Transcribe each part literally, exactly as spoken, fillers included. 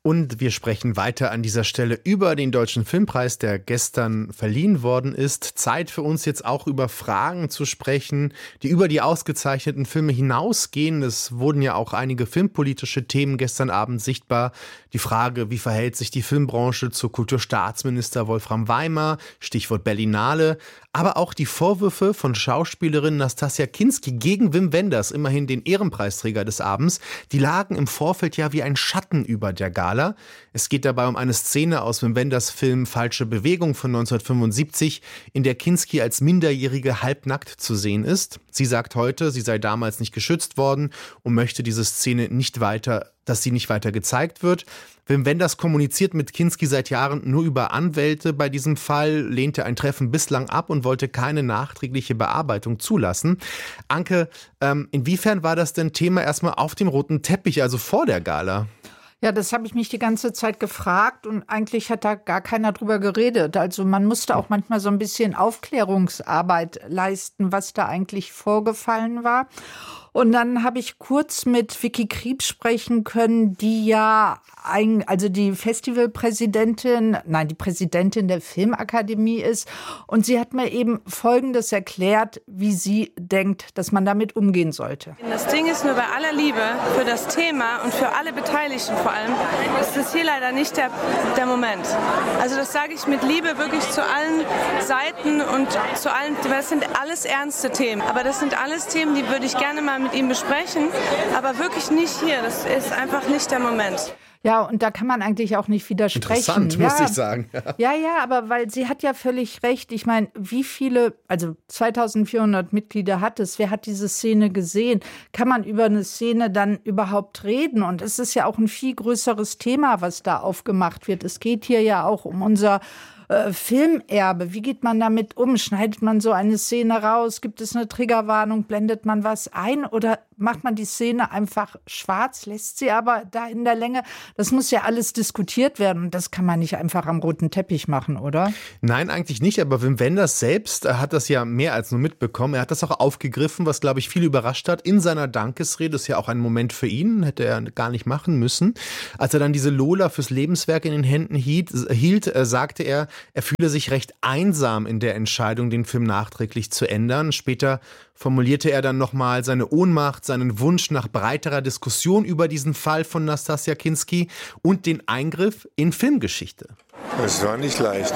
Und wir sprechen weiter an dieser Stelle über den Deutschen Filmpreis, der gestern verliehen worden ist. Zeit für uns jetzt auch über Fragen zu sprechen, die über die ausgezeichneten Filme hinausgehen. Es wurden ja auch einige filmpolitische Themen gestern Abend sichtbar. Die Frage, wie verhält sich die Filmbranche zu Kulturstaatsminister Wolfram Weimar, Stichwort Berlinale. Aber auch die Vorwürfe von Schauspielerin Nastassja Kinski gegen Wim Wenders, immerhin den Ehrenpreisträger des Abends, die lagen im Vorfeld ja wie ein Schatten über der Gala. Es geht dabei um eine Szene aus Wim Wenders Film Falsche Bewegung von neunzehnhundertfünfundsiebzig, in der Kinski als Minderjährige halbnackt zu sehen ist. Sie sagt heute, sie sei damals nicht geschützt worden und möchte diese Szene nicht weiter, dass sie nicht weiter gezeigt wird. Wim Wenders kommuniziert mit Kinski seit Jahren nur über Anwälte bei diesem Fall, lehnte ein Treffen bislang ab und wollte keine nachträgliche Bearbeitung zulassen. Anke, ähm, inwiefern war das denn Thema erstmal auf dem roten Teppich, also vor der Gala? Ja, das habe ich mich die ganze Zeit gefragt und eigentlich hat da gar keiner drüber geredet. Also man musste auch manchmal so ein bisschen Aufklärungsarbeit leisten, was da eigentlich vorgefallen war. Und dann habe ich kurz mit Vicky Krieb sprechen können, die ja, ein, also die Festivalpräsidentin, nein, die Präsidentin der Filmakademie ist. Und sie hat mir eben Folgendes erklärt, wie sie denkt, dass man damit umgehen sollte. Das Ding ist nur, bei aller Liebe für das Thema und für alle Beteiligten vor allem, ist das hier leider nicht der, der Moment. Also das sage ich mit Liebe wirklich zu allen Seiten und zu allen, das sind alles ernste Themen. Aber das sind alles Themen, die würde ich gerne mal mit ihm besprechen, aber wirklich nicht hier. Das ist einfach nicht der Moment. Ja, und da kann man eigentlich auch nicht widersprechen. Interessant, ja, muss ich sagen. Ja. ja, ja, aber weil sie hat ja völlig recht. Ich meine, wie viele, also zweitausendvierhundert Mitglieder hat es, wer hat diese Szene gesehen? Kann man über eine Szene dann überhaupt reden? Und es ist ja auch ein viel größeres Thema, was da aufgemacht wird. Es geht hier ja auch um unser Äh, Filmerbe. Wie geht man damit um? Schneidet man so eine Szene raus? Gibt es eine Triggerwarnung? Blendet man was ein? Oder macht man die Szene einfach schwarz, lässt sie aber da in der Länge? Das muss ja alles diskutiert werden. Und das kann man nicht einfach am roten Teppich machen, oder? Nein, eigentlich nicht. Aber Wim Wenders selbst hat das ja mehr als nur mitbekommen. Er hat das auch aufgegriffen, was, glaube ich, viele überrascht hat. In seiner Dankesrede, das ist ja auch ein Moment für ihn, hätte er gar nicht machen müssen. Als er dann diese Lola fürs Lebenswerk in den Händen hielt, hielt äh, sagte er, er fühle sich recht einsam in der Entscheidung, den Film nachträglich zu ändern. Später formulierte er dann nochmal seine Ohnmacht, seinen Wunsch nach breiterer Diskussion über diesen Fall von Nastassja Kinski und den Eingriff in Filmgeschichte. Es war nicht leicht.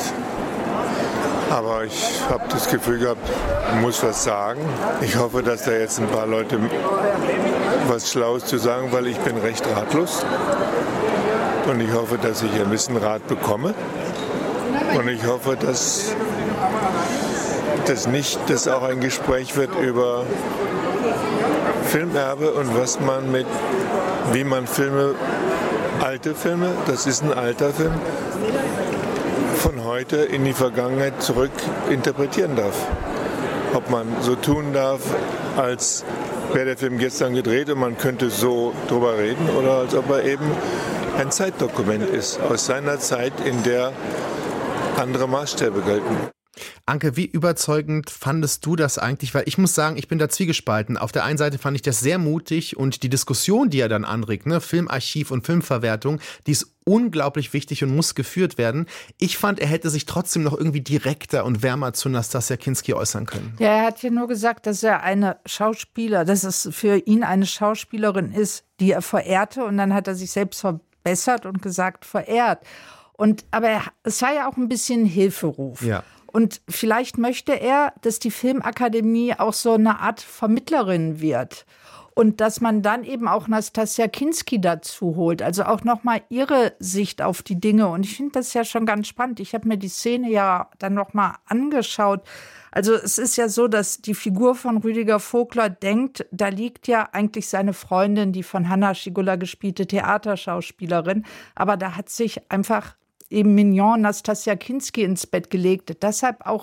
Aber ich habe das Gefühl gehabt, ich muss was sagen. Ich hoffe, dass da jetzt ein paar Leute was Schlaues zu sagen, weil ich bin recht ratlos. Und ich hoffe, dass ich ein bisschen Rat bekomme. Und ich hoffe, dass das nicht, dass auch ein Gespräch wird über Filmerbe und was man mit, wie man Filme, alte Filme, das ist ein alter Film, von heute in die Vergangenheit zurück interpretieren darf. Ob man so tun darf, als wäre der Film gestern gedreht und man könnte so drüber reden, oder als ob er eben ein Zeitdokument ist, aus seiner Zeit, in der andere Maßstäbe gelten. Anke, wie überzeugend fandest du das eigentlich? Weil ich muss sagen, ich bin da zwiegespalten. Auf der einen Seite fand ich das sehr mutig und die Diskussion, die er dann anregt, ne, Filmarchiv und Filmverwertung, die ist unglaublich wichtig und muss geführt werden. Ich fand, er hätte sich trotzdem noch irgendwie direkter und wärmer zu Nastassja Kinski äußern können. Ja, er hat ja nur gesagt, dass er eine Schauspieler, dass es für ihn eine Schauspielerin ist, die er verehrte, und dann hat er sich selbst verbessert und gesagt, verehrt. Und, aber er, es war ja auch ein bisschen Hilferuf. Ja. Und vielleicht möchte er, dass die Filmakademie auch so eine Art Vermittlerin wird. Und dass man dann eben auch Nastassja Kinski dazu holt. Also auch nochmal ihre Sicht auf die Dinge. Und ich finde das ja schon ganz spannend. Ich habe mir die Szene ja dann nochmal angeschaut. Also es ist ja so, dass die Figur von Rüdiger Vogler denkt, da liegt ja eigentlich seine Freundin, die von Hanna Schygulla gespielte Theaterschauspielerin. Aber da hat sich einfach eben Mignon Nastassja Kinski ins Bett gelegt. Deshalb auch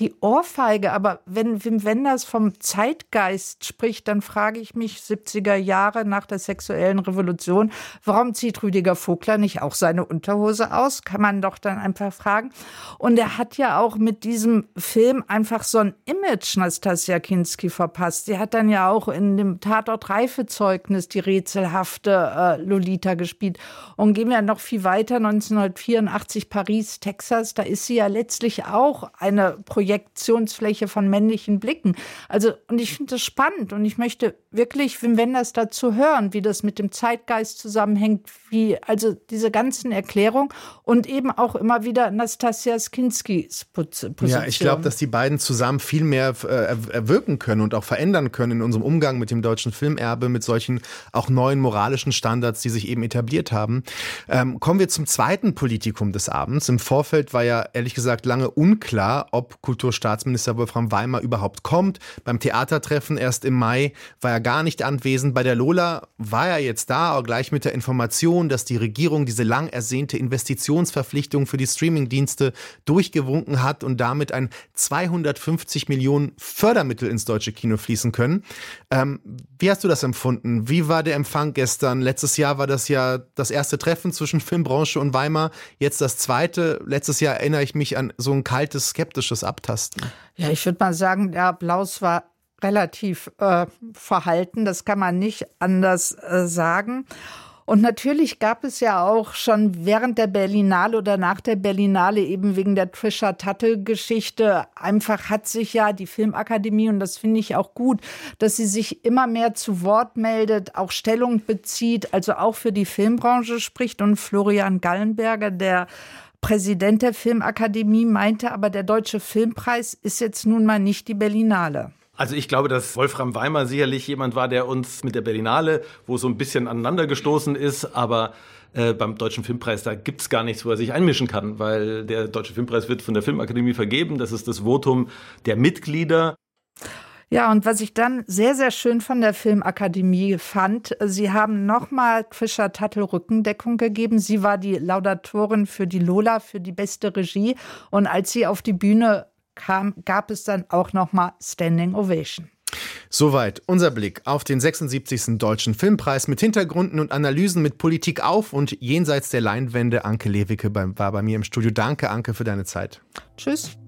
die Ohrfeige. Aber wenn Wim Wenders vom Zeitgeist spricht, dann frage ich mich, siebziger Jahre nach der sexuellen Revolution, warum zieht Rüdiger Vogler nicht auch seine Unterhose aus? Kann man doch dann einfach fragen. Und er hat ja auch mit diesem Film einfach so ein Image Nastassja Kinski verpasst. Sie hat dann ja auch in dem Tatort Reifezeugnis die rätselhafte äh, Lolita gespielt. Und gehen wir noch viel weiter, neunzehnhundertvierundachtzig Paris, Texas, da ist sie ja letztlich auch eine Projektionsfläche von männlichen Blicken. Also, und ich finde das spannend und ich möchte wirklich Wim Wenders dazu hören, wie das mit dem Zeitgeist zusammenhängt, wie also diese ganzen Erklärungen und eben auch immer wieder Nastassja Kinskis Position. Ja, ich glaube, dass die beiden zusammen viel mehr äh, erwirken können und auch verändern können in unserem Umgang mit dem deutschen Filmerbe, mit solchen auch neuen moralischen Standards, die sich eben etabliert haben. Ähm, kommen wir zum zweiten Politikum des Abends. Im Vorfeld war ja ehrlich gesagt lange unklar, ob Kulturstaatsminister Wolfram Weimar überhaupt kommt. Beim Theatertreffen erst im Mai war er gar nicht anwesend. Bei der Lola war er jetzt da, auch gleich mit der Information, dass die Regierung diese lang ersehnte Investitionsverpflichtung für die Streamingdienste durchgewunken hat und damit ein zweihundertfünfzig Millionen Fördermittel ins deutsche Kino fließen können. Ähm, wie hast du das empfunden? Wie war der Empfang gestern? Letztes Jahr war das ja das erste Treffen zwischen Filmbranche und Weimar. Jetzt das zweite. Letztes Jahr erinnere ich mich an so ein kaltes, skeptisches Abtasten. Ja, ich würde mal sagen, der Applaus war relativ äh, verhalten. Das kann man nicht anders äh, sagen. Und natürlich gab es ja auch schon während der Berlinale oder nach der Berlinale eben wegen der Trisha Tuttle-Geschichte einfach hat sich ja die Filmakademie, und das finde ich auch gut, dass sie sich immer mehr zu Wort meldet, auch Stellung bezieht, also auch für die Filmbranche spricht. Und Florian Gallenberger, der Präsident der Filmakademie, meinte aber, der Deutsche Filmpreis ist jetzt nun mal nicht die Berlinale. Also ich glaube, dass Wolfram Weimar sicherlich jemand war, der uns mit der Berlinale, wo so ein bisschen aneinander gestoßen ist, aber äh, beim Deutschen Filmpreis, da gibt's gar nichts, wo er sich einmischen kann, weil der Deutsche Filmpreis wird von der Filmakademie vergeben. Das ist das Votum der Mitglieder. Ja, und was ich dann sehr, sehr schön von der Filmakademie fand, sie haben nochmal Trisha Tuttle Rückendeckung gegeben. Sie war die Laudatorin für die Lola, für die beste Regie. Und als sie auf die Bühne kam, gab es dann auch nochmal Standing Ovation. Soweit unser Blick auf den sechsundsiebzigsten Deutschen Filmpreis mit Hintergründen und Analysen mit Politik auf und jenseits der Leinwände. Anke Lewicke war bei mir im Studio. Danke, Anke, für deine Zeit. Tschüss.